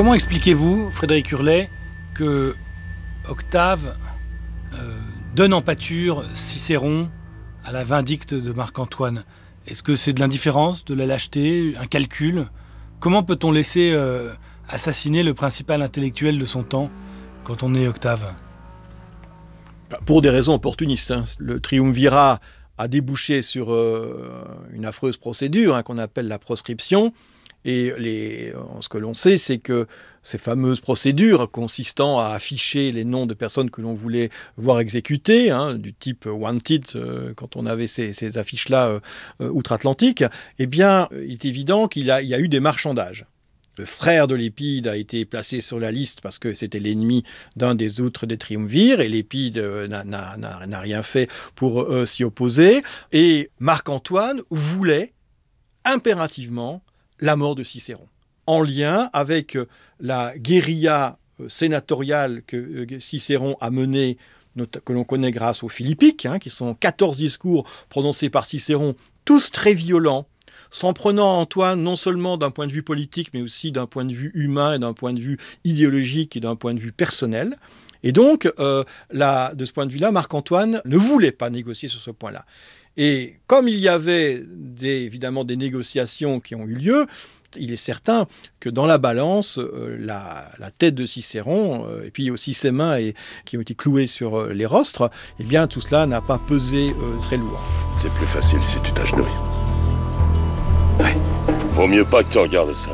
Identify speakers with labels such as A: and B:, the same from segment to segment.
A: Comment expliquez-vous, Frédéric Hurlet, que Octave donne en pâture Cicéron à la vindicte de Marc-Antoine? Est-ce que c'est de l'indifférence, de la lâcheté, un calcul? Comment peut-on laisser assassiner le principal intellectuel de son temps quand on est Octave?
B: Pour des raisons opportunistes. Le triumvirat a débouché sur une affreuse procédure qu'on appelle la proscription. Et ce que l'on sait, c'est que ces fameuses procédures consistant à afficher les noms de personnes que l'on voulait voir exécutées, du type wanted, quand on avait ces affiches-là outre-Atlantique, eh bien, il est évident qu'il y a eu des marchandages. Le frère de Lépide a été placé sur la liste parce que c'était l'ennemi d'un des autres des triumvirs, et Lépide n'a rien fait pour s'y opposer. Et Marc-Antoine voulait impérativement la mort de Cicéron, en lien avec la guérilla sénatoriale que Cicéron a menée, que l'on connaît grâce aux Philippiques, qui sont 14 discours prononcés par Cicéron, tous très violents, s'en prenant à Antoine non seulement d'un point de vue politique, mais aussi d'un point de vue humain, et d'un point de vue idéologique et d'un point de vue personnel. Et donc, de ce point de vue-là, Marc-Antoine ne voulait pas négocier sur ce point-là. Et comme il y avait évidemment des négociations qui ont eu lieu, il est certain que dans la balance, la tête de Cicéron, et puis aussi ses mains qui ont été clouées sur les rostres, eh bien tout cela n'a pas pesé très lourd.
C: C'est plus facile si tu t'agenouilles. Ouais. Vaut mieux pas que tu regardes ça.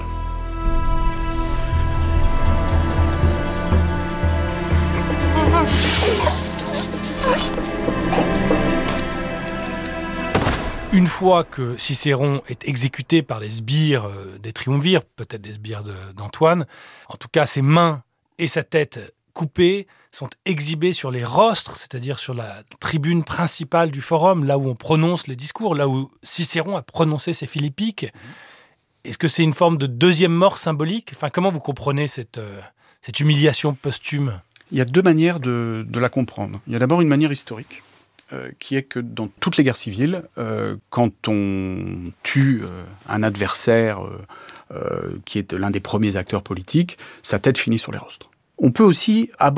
A: Une fois que Cicéron est exécuté par les sbires des triumvirs, peut-être des sbires d'Antoine, en tout cas ses mains et sa tête coupées sont exhibées sur les rostres, c'est-à-dire sur la tribune principale du forum, là où on prononce les discours, là où Cicéron a prononcé ses Philippiques. Est-ce que c'est une forme de deuxième mort symbolique? Enfin, comment vous comprenez cette humiliation posthume?
D: Il y a deux manières de la comprendre. Il y a d'abord une manière historique, qui est que dans toutes les guerres civiles, quand on tue un adversaire qui est l'un des premiers acteurs politiques, sa tête finit sur les rostres. On peut aussi